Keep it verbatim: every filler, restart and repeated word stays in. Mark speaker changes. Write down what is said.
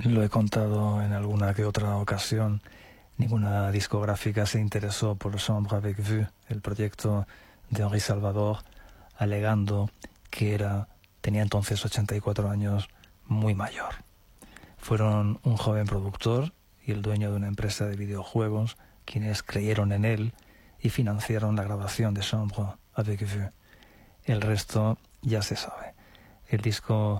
Speaker 1: lo he contado en alguna que otra ocasión, ninguna discográfica se interesó por Chambre avec Vue, el proyecto de Henri Salvador, alegando que era, tenía entonces ochenta y cuatro años, muy mayor. Fueron un joven productor y el dueño de una empresa de videojuegos quienes creyeron en él y financiaron la grabación de Chambre avec Vue. El resto ya se sabe. El disco